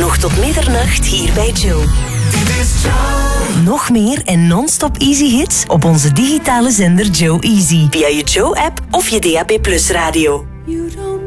nog tot middernacht hier bij Joe. Dit is Joe. Nog meer en non-stop easy hits op onze digitale zender Joe Easy. Via je Joe-app of je DAB+ radio.